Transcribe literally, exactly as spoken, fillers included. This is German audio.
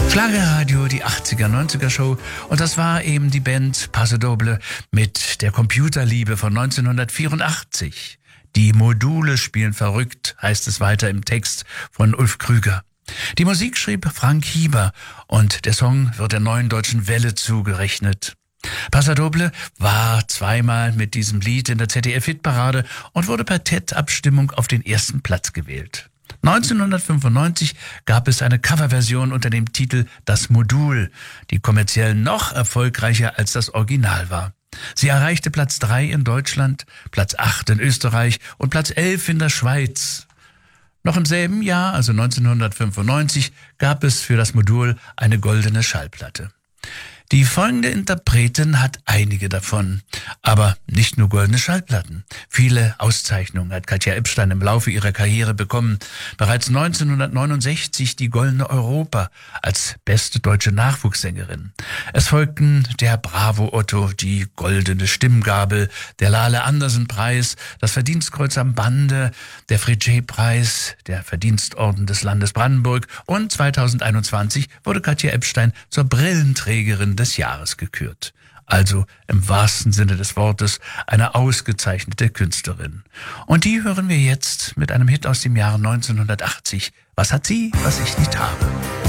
Schlagerradio, die achtziger, neunziger Show. Und das war eben die Band Paso Doble mit der Computerliebe von neunzehnhundertvierundachtzig. Die Module spielen verrückt, heißt es weiter im Text von Ulf Krüger. Die Musik schrieb Frank Hieber und der Song wird der Neuen Deutschen Welle zugerechnet. Paso Doble war zweimal mit diesem Lied in der Z D F-Hitparade und wurde per T E D-Abstimmung auf den ersten Platz gewählt. neunzehnhundertfünfundneunzig gab es eine Coverversion unter dem Titel Das Modul, die kommerziell noch erfolgreicher als das Original war. Sie erreichte Platz drei in Deutschland, Platz acht in Österreich und Platz elf in der Schweiz. Noch im selben Jahr, also neunzehnhundertfünfundneunzig, gab es für das Modul eine goldene Schallplatte. Die folgende Interpretin hat einige davon, aber nicht nur goldene Schallplatten. Viele Auszeichnungen hat Katja Ebstein im Laufe ihrer Karriere bekommen. Bereits neunzehnhundertneunundsechzig die Goldene Europa als beste deutsche Nachwuchssängerin. Es folgten der Bravo Otto, die Goldene Stimmgabel, der Lale Andersen Preis, das Verdienstkreuz am Bande, der Fritsche-Preis, der Verdienstorden des Landes Brandenburg und zweitausendeinundzwanzig wurde Katja Ebstein zur Brillenträgerin des Jahres gekürt. Also im wahrsten Sinne des Wortes eine ausgezeichnete Künstlerin. Und die hören wir jetzt mit einem Hit aus dem Jahre neunzehnhundertachtzig. Was hat sie, was ich nicht habe?